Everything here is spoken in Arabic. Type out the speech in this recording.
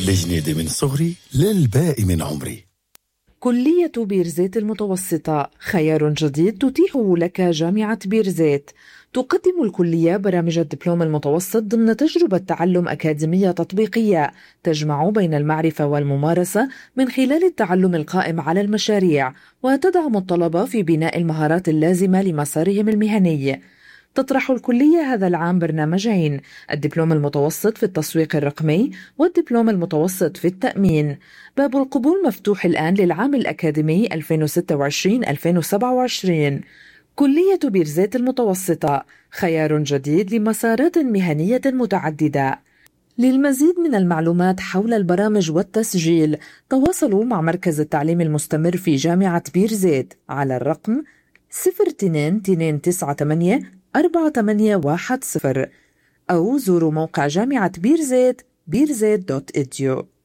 الجنيدة من صغري للباقي من عمري. كلية بيرزيت المتوسطة خيار جديد تتيحه لك جامعة بيرزيت. تقدم الكلية برامج الدبلوم المتوسط ضمن تجربة تعلم أكاديمية تطبيقية تجمع بين المعرفة والممارسة من خلال التعلم القائم على المشاريع، وتدعم الطلبة في بناء المهارات اللازمة لمسارهم المهني. تطرح الكلية هذا العام برنامجين: الدبلوم المتوسط في التسويق الرقمي والدبلوم المتوسط في التأمين. باب القبول مفتوح الآن للعام الأكاديمي 2026-2027. كلية بيرزيت المتوسطة خيار جديد لمسارات مهنية متعددة. للمزيد من المعلومات حول البرامج والتسجيل تواصلوا مع مركز التعليم المستمر في جامعة بيرزيت على الرقم 02-298-4810 أو زوروا موقع جامعة بيرزيت بيرزيت.edu.